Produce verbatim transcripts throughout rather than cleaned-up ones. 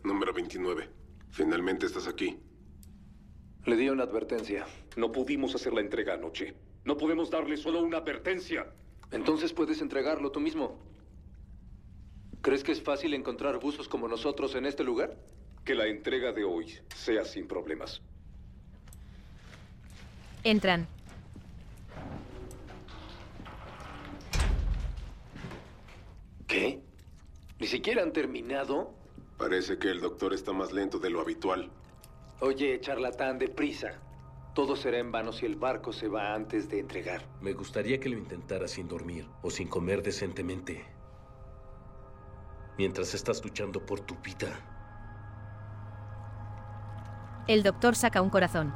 Número veintinueve. Finalmente estás aquí. Le di una advertencia. No pudimos hacer la entrega anoche. No podemos darle solo una advertencia. Entonces puedes entregarlo tú mismo. ¿Crees que es fácil encontrar buzos como nosotros en este lugar? Que la entrega de hoy sea sin problemas. Entran. ¿Qué? ¿Ni siquiera han terminado? Parece que el doctor está más lento de lo habitual. Oye, charlatán, deprisa. Todo será en vano si el barco se va antes de entregar. Me gustaría que lo intentara sin dormir o sin comer decentemente. Mientras estás luchando por tu vida. El doctor saca un corazón.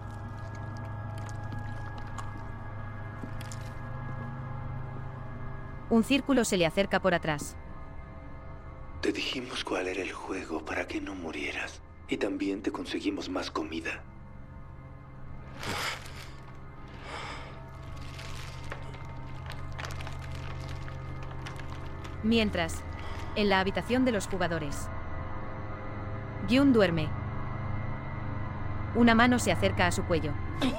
Un círculo se le acerca por atrás. Te dijimos cuál era el juego para que no murieras. Y también te conseguimos más comida. Mientras, en la habitación de los jugadores. Gyun duerme. Una mano se acerca a su cuello.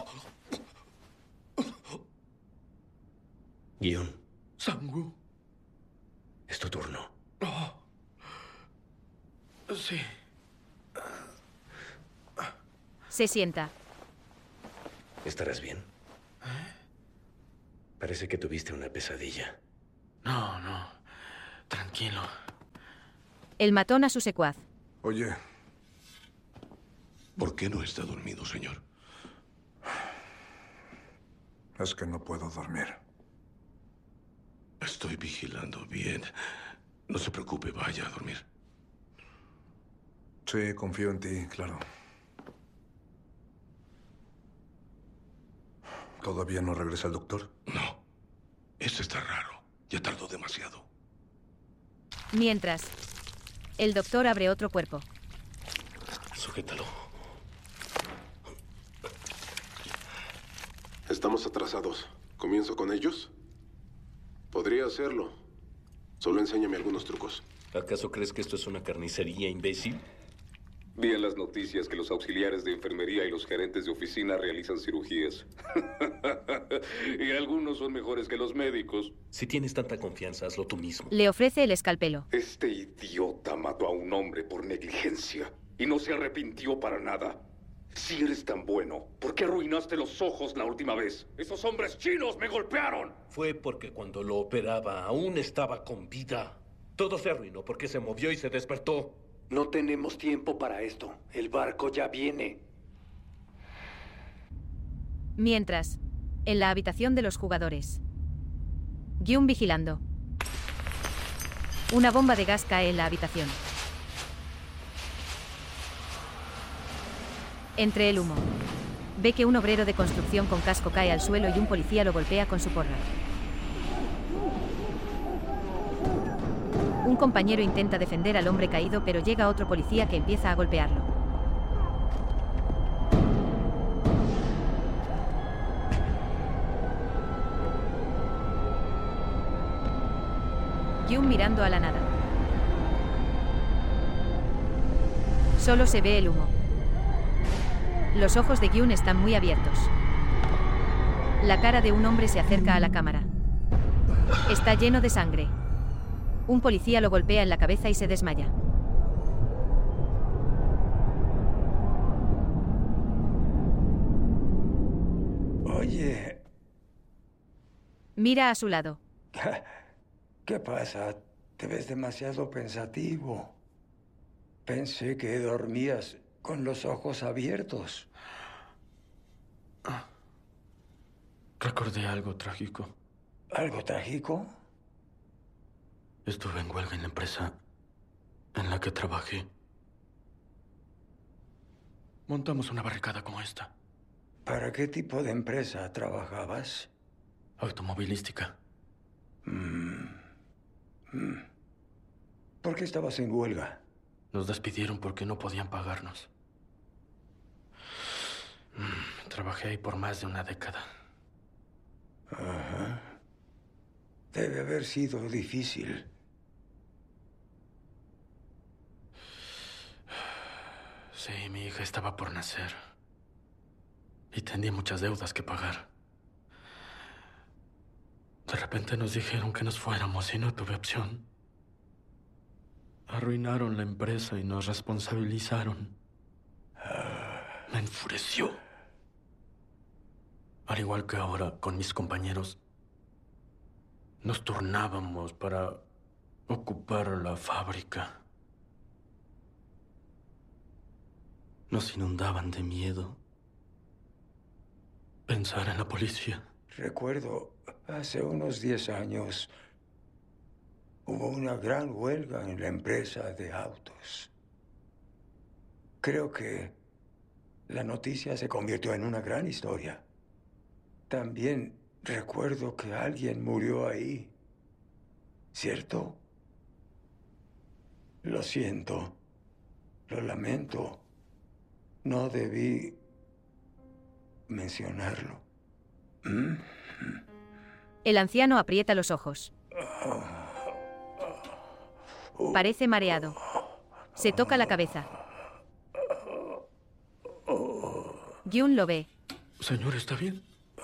Gyun. Sang-woo. Es tu turno. Oh. Sí. Se sienta. ¿Estarás bien? ¿Eh? Parece que tuviste una pesadilla. No, no. Tranquilo. El matón a su secuaz. Oye, ¿por qué no está dormido, señor? Es que no puedo dormir. Estoy vigilando bien. No se preocupe, vaya a dormir. Sí, confío en ti, claro. ¿Todavía no regresa el doctor? No. Ese está raro. Ya tardó demasiado. Mientras, el doctor abre otro cuerpo. Sujétalo. Estamos atrasados. ¿Comienzo con ellos? Podría hacerlo. Solo enséñame algunos trucos. ¿Acaso crees que esto es una carnicería, imbécil? Vi en las noticias que los auxiliares de enfermería y los gerentes de oficina realizan cirugías. Y algunos son mejores que los médicos. Si tienes tanta confianza, hazlo tú mismo. Le ofrece el escalpelo. Este idiota mató a un hombre por negligencia y no se arrepintió para nada. Si eres tan bueno, ¿por qué arruinaste los ojos la última vez? ¡Esos hombres chinos me golpearon! Fue porque cuando lo operaba aún estaba con vida. Todo se arruinó porque se movió y se despertó. No tenemos tiempo para esto. El barco ya viene. Mientras, en la habitación de los jugadores. Gyun vigilando. Una bomba de gas cae en la habitación. Entre el humo, ve que un obrero de construcción con casco cae al suelo y un policía lo golpea con su porra. Un compañero intenta defender al hombre caído, pero llega otro policía que empieza a golpearlo. Gyun mirando a la nada. Solo se ve el humo. Los ojos de Gyun están muy abiertos. La cara de un hombre se acerca a la cámara. Está lleno de sangre. Un policía lo golpea en la cabeza y se desmaya. Oye. Mira a su lado. ¿Qué pasa? Te ves demasiado pensativo. Pensé que dormías con los ojos abiertos. Recordé algo trágico. ¿Algo trágico? Estuve en huelga en la empresa en la que trabajé. Montamos una barricada como esta. ¿Para qué tipo de empresa trabajabas? Automovilística. Mm. Mm. ¿Por qué estabas en huelga? Nos despidieron porque no podían pagarnos. Mm. Trabajé ahí por más de una década. Ajá. Debe haber sido difícil. Sí, mi hija estaba por nacer. Y tenía muchas deudas que pagar. De repente nos dijeron que nos fuéramos y no tuve opción. Arruinaron la empresa y nos responsabilizaron. Me enfureció. Al igual que ahora con mis compañeros, nos turnábamos para ocupar la fábrica. Nos inundaban de miedo. Pensar en la policía. Recuerdo, hace unos diez años, hubo una gran huelga en la empresa de autos. Creo que la noticia se convirtió en una gran historia. También recuerdo que alguien murió ahí. ¿Cierto? Lo siento. Lo lamento. No debí mencionarlo. ¿Mm? El anciano aprieta los ojos. Parece mareado. Se toca la cabeza. Gyun lo ve. Señor, ¿está bien?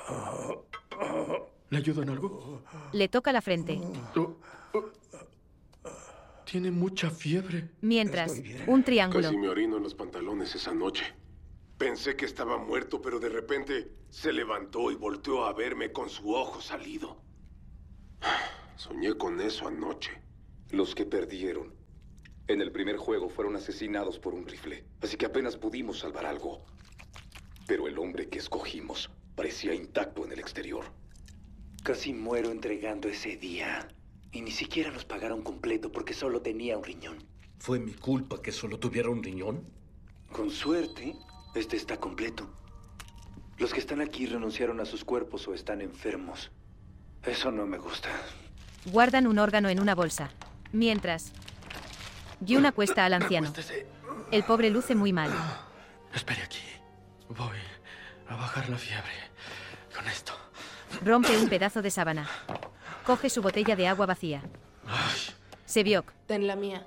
¿Le ayuda en algo? Le toca la frente. Oh, oh. Tiene mucha fiebre. Mientras, un triángulo. Casi me orino en los pantalones esa noche. Pensé que estaba muerto, pero de repente se levantó y volteó a verme con su ojo salido. Soñé con eso anoche. Los que perdieron en el primer juego fueron asesinados por un rifle, así que apenas pudimos salvar algo. Pero el hombre que escogimos parecía intacto en el exterior. Casi muero entregando ese día. Y ni siquiera nos pagaron completo porque solo tenía un riñón. ¿Fue mi culpa que solo tuviera un riñón? Con suerte, este está completo. Los que están aquí renunciaron a sus cuerpos o están enfermos. Eso no me gusta. Guardan un órgano en una bolsa. Mientras, Gyun acuesta al anciano. El pobre luce muy mal. Espere aquí. Voy a bajar la fiebre con esto. Rompe un pedazo de sábana. Coge su botella de agua vacía. Sebiok. Ten la mía.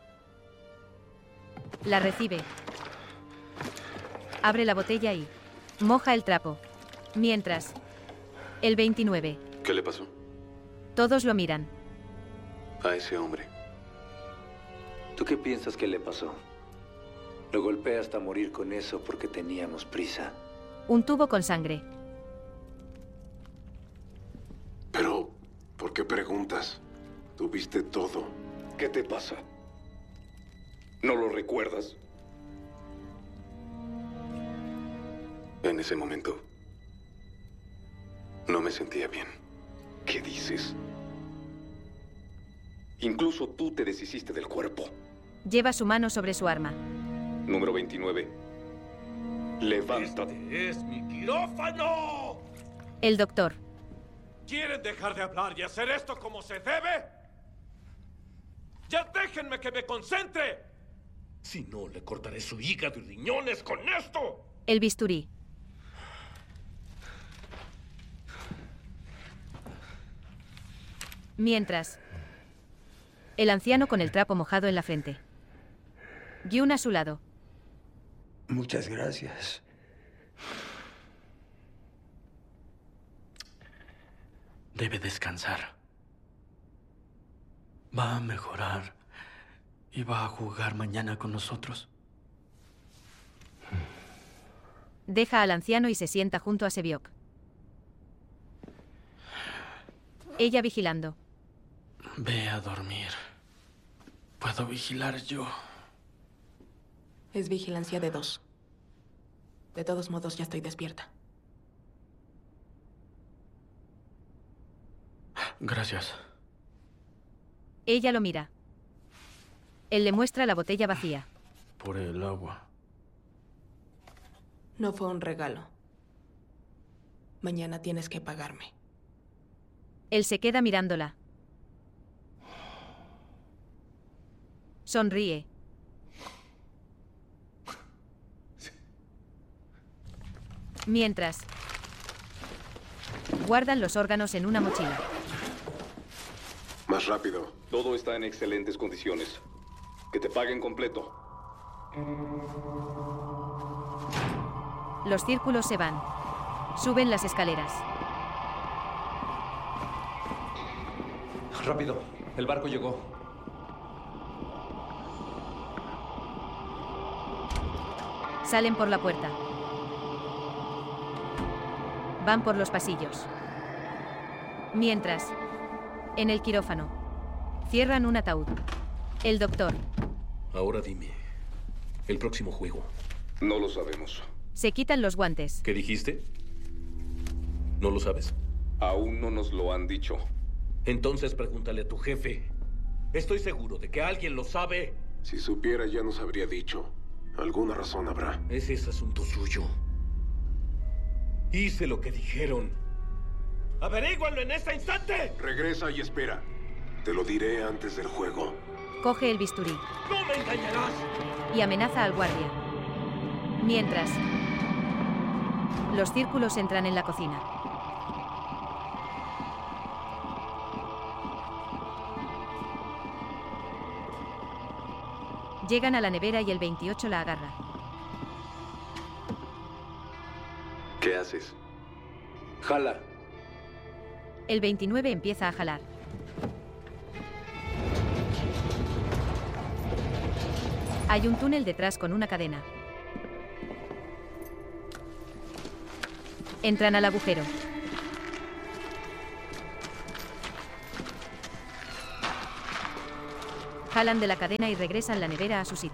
La recibe. Abre la botella y moja el trapo. Mientras, el veintinueve. ¿Qué le pasó? Todos lo miran. A ese hombre. ¿Tú qué piensas que le pasó? Lo golpeé hasta morir con eso porque teníamos prisa. Un tubo con sangre. Pero, ¿por qué preguntas? Tuviste todo. ¿Qué te pasa? ¿No lo recuerdas? En ese momento, no me sentía bien. ¿Qué dices? Incluso tú te deshiciste del cuerpo. Lleva su mano sobre su arma. Número veintinueve. Levántate. Este es mi quirófano. El doctor. ¿Quieren dejar de hablar y hacer esto como se debe? ¡Ya déjenme que me concentre! Si no, le cortaré su hígado y riñones con esto. El bisturí. Mientras, el anciano con el trapo mojado en la frente. Gyun a su lado. Muchas gracias. Debe descansar. Va a mejorar y va a jugar mañana con nosotros. Deja al anciano y se sienta junto a Sebiok. Ella vigilando. Ve a dormir. Puedo vigilar yo. Es vigilancia de dos. De todos modos, ya estoy despierta. Gracias. Ella lo mira. Él le muestra la botella vacía. Por el agua. No fue un regalo. Mañana tienes que pagarme. Él se queda mirándola. Sonríe. Mientras, guardan los órganos en una mochila. Más rápido. Todo está en excelentes condiciones. Que te paguen completo. Los círculos se van. Suben las escaleras. Rápido, el barco llegó. Salen por la puerta. Van por los pasillos. Mientras, en el quirófano, cierran un ataúd. El doctor. Ahora dime, el próximo juego. No lo sabemos. Se quitan los guantes. ¿Qué dijiste? ¿No lo sabes? Aún no nos lo han dicho. Entonces pregúntale a tu jefe. Estoy seguro de que alguien lo sabe. Si supiera ya nos habría dicho. Alguna razón habrá. Ese es asunto suyo. Hice lo que dijeron. ¡Averígualo en este instante! Regresa y espera. Te lo diré antes del juego. Coge el bisturí. ¡No me engañarás! Y amenaza al guardia. Mientras, los círculos entran en la cocina. Llegan a la nevera y el veintiocho la agarra. ¿Qué haces? Jala. El veintinueve empieza a jalar. Hay un túnel detrás con una cadena. Entran al agujero. Jalan de la cadena y regresan la nevera a su sitio.